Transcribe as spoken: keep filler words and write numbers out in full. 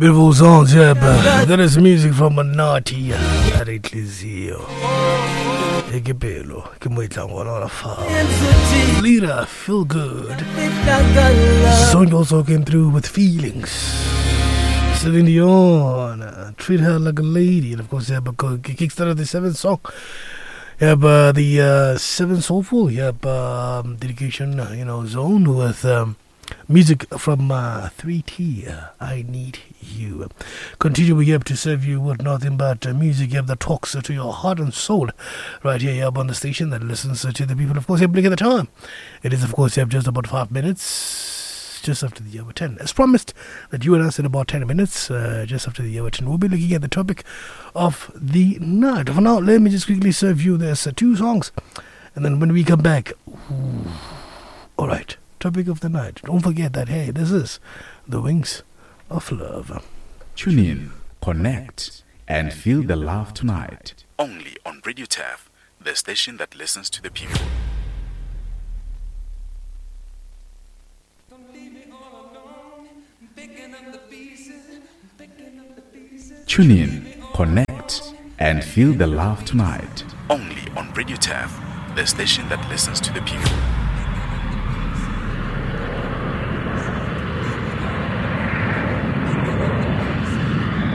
Beautiful songs, yeah, but that is music from Manati at Ecclesio. Ekepelo, Kimwitangwana Fa. Lira, feel good. Song also came through with feelings. Celine Dion, uh, treat her like a lady, and of course, yeah, because he kickstarted the seventh song. Yeah, but the uh, seventh soulful, yeah, um, dedication, uh, you know, zone with um, music from uh, three T. Uh, I Need You. Continue we have to serve you with nothing but uh, music, you have that talks uh, to your heart and soul. Right here, you have on the station that listens uh, to the people. Of course, you have to look at the time. It is, of course, you have just about five minutes, just after the hour ten. As promised, that you and us in about ten minutes, uh, just after the hour ten, we'll be looking at the topic of the night. For now, let me just quickly serve you. There's uh, two songs, and then when we come back, ooh, all right. Topic of the night. Don't forget that, hey, this is The Wings of Love. Tune in, connect, and feel the love tonight. Only on Radio T A F, the station that listens to the people. Tune in, connect, and feel the love tonight. Only on Radio T A F, the station that listens to the people.